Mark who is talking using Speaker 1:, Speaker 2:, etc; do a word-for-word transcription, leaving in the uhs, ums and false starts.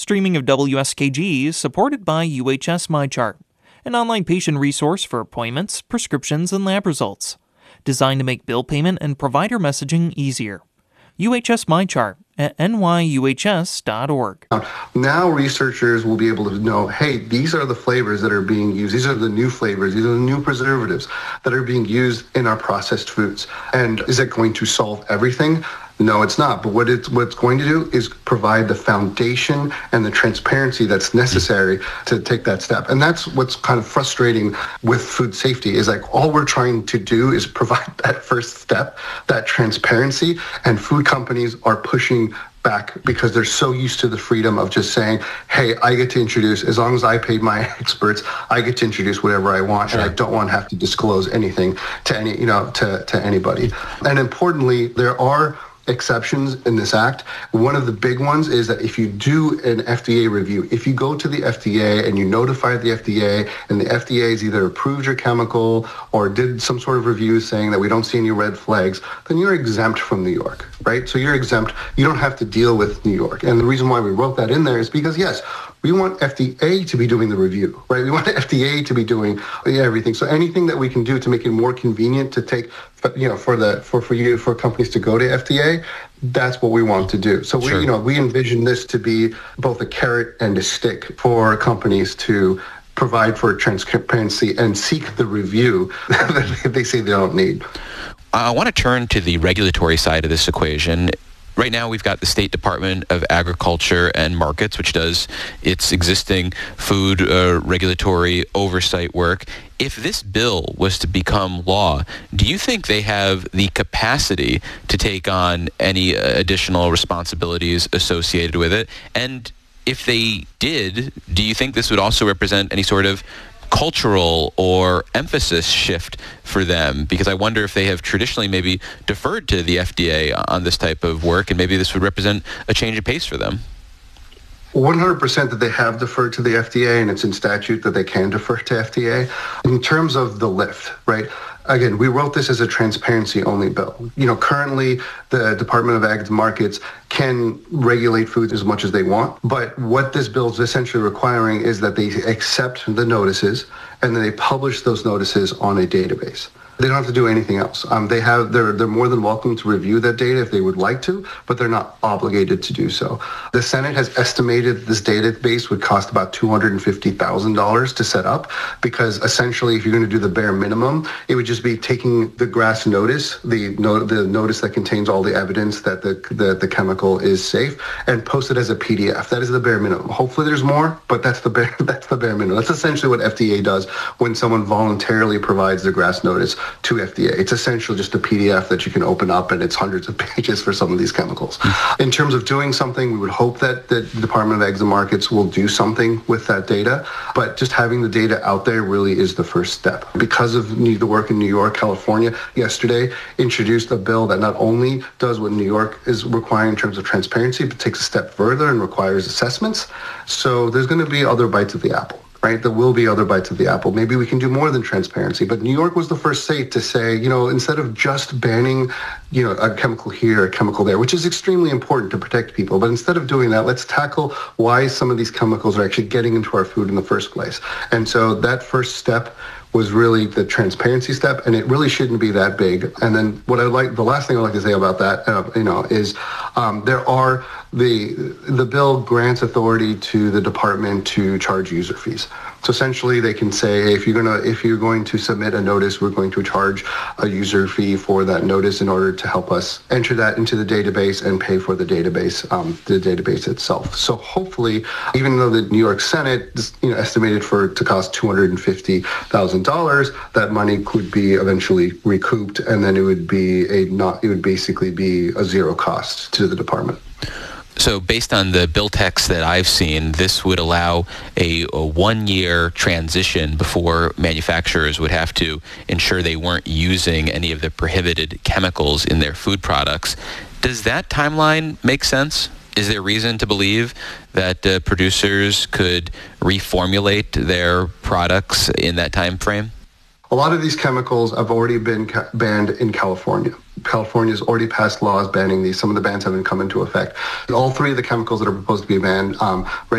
Speaker 1: streaming of W S K G is supported by U H S MyChart, an online patient resource for appointments, prescriptions, and lab results, designed to make bill payment and provider messaging easier. U H S MyChart at N Y U H S dot org.
Speaker 2: Now researchers will be able to know, hey, these are the flavors that are being used. These are the new flavors. These are the new preservatives that are being used in our processed foods. And is it going to solve everything? No, it's not. But what it's, what it's going to do is provide the foundation and the transparency that's necessary to take that step. And that's what's kind of frustrating with food safety is like all we're trying to do is provide that first step, that transparency, and food companies are pushing back because they're so used to the freedom of just saying, hey, I get to introduce, as long as I paid my experts, I get to introduce whatever I want, sure. And I don't want to have to disclose anything to any, you know, to, to anybody. And importantly, there are exceptions in this act. One of the big ones is that if you do an F D A review, if you go to the F D A and you notify the F D A and the F D A has either approved your chemical or did some sort of review saying that we don't see any red flags, then you're exempt from New York, right? So you're exempt. You don't have to deal with New York. And the reason why we wrote that in there is because, yes, we want F D A to be doing the review, right? We want F D A to be doing everything. So anything that we can do to make it more convenient to take, you know, for the for, for you for companies to go to F D A, that's what we want to do. So we, sure. you know, we envision this to be both a carrot and a stick for companies to provide for transparency and seek the review that they say they don't need.
Speaker 3: I want to turn to the regulatory side of this equation. Right now, we've got the State Department of Agriculture and Markets, which does its existing food uh, regulatory oversight work. If this bill was to become law, do you think they have the capacity to take on any uh, additional responsibilities associated with it? And if they did, do you think this would also represent any sort of cultural or emphasis shift for them? Because I wonder if they have traditionally maybe deferred to the F D A on this type of work, and maybe this would represent a change of pace for them.
Speaker 2: one hundred percent that they have deferred to the F D A, and it's in statute that they can defer to F D A. In terms of the lift, right? Again, we wrote this as a transparency-only bill. You know, currently the Department of Ag and Markets can regulate food as much as they want, but what this bill is essentially requiring is that they accept the notices and then they publish those notices on a database. They don't have to do anything else. Um, they have, they're, they're more than welcome to review that data if they would like to, but they're not obligated to do so. The Senate has estimated this database would cost about two hundred fifty thousand dollars to set up, because essentially if you're going to do the bare minimum, it would just be taking the GRAS notice, the, no, the notice that contains all the evidence that the, the, the chemical is safe, and post it as a P D F. That is the bare minimum. Hopefully there's more, but that's the bare, that's the bare minimum. That's essentially what F D A does when someone voluntarily provides the GRAS notice to F D A. It's essentially just a P D F that you can open up, and it's hundreds of pages for some of these chemicals. Mm-hmm. In terms of doing something, we would hope that the Department of Ag and Markets will do something with that data, but just having the data out there really is the first step. Because of the work in New York, California yesterday introduced a bill that not only does what New York is requiring in terms of transparency, but takes a step further and requires assessments. So there's going to be other bites of the apple. Right, there will be other bites of the apple. Maybe we can do more than transparency. But New York was the first state to say, you know, instead of just banning, you know, a chemical here, a chemical there, which is extremely important to protect people, but instead of doing that, let's tackle why some of these chemicals are actually getting into our food in the first place. And so that first step was really the transparency step, and it really shouldn't be that big. And then what I like, the last thing I'd like to say about that, uh, you know, is um, there are the the bill grants authority to the department to charge user fees. So essentially, they can say, hey, if you're gonna if you're going to submit a notice, we're going to charge a user fee for that notice in order to help us enter that into the database and pay for the database, um, the database itself. So hopefully, even though the New York Senate is, you know, estimated for it to cost two hundred fifty thousand dollars, that money could be eventually recouped, and then it would be a not it would basically be a zero cost to the department.
Speaker 3: So based on the bill text that I've seen, this would allow a, a one-year transition before manufacturers would have to ensure they weren't using any of the prohibited chemicals in their food products. Does that timeline make sense? Is there reason to believe that uh, producers could reformulate their products in that time frame?
Speaker 2: A lot of these chemicals have already been ca- banned in California. California's already passed laws banning these. Some of the bans haven't come into effect. All three of the chemicals that are proposed to be banned, um,